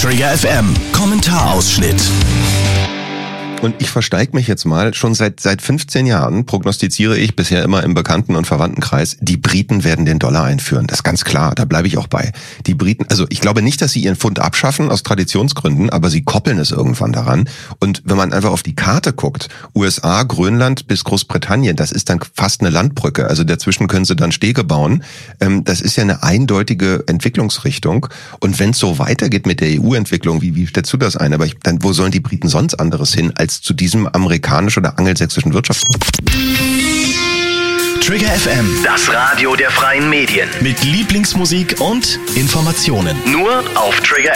Trigger FM Kommentarausschnitt. Und ich versteige mich jetzt mal, schon seit 15 Jahren prognostiziere ich bisher immer im Bekannten- und Verwandtenkreis, die Briten werden den Dollar einführen. Das ist ganz klar, da bleibe ich auch bei. Die Briten, also ich glaube nicht, dass sie ihren Pfund abschaffen aus Traditionsgründen, aber sie koppeln es irgendwann daran. Und wenn man einfach auf die Karte guckt, USA, Grönland bis Großbritannien, das ist dann fast eine Landbrücke. Also dazwischen können sie dann Stege bauen. Das ist ja eine eindeutige Entwicklungsrichtung. Und wenn es so weitergeht mit der EU-Entwicklung, wie stellst du das ein? Aber dann, wo sollen die Briten sonst anderes hin als zu diesem amerikanischen oder angelsächsischen Wirtschaftsraum? Trigger FM, Das Radio der freien Medien. mit Lieblingsmusik und Informationen. Nur auf Trigger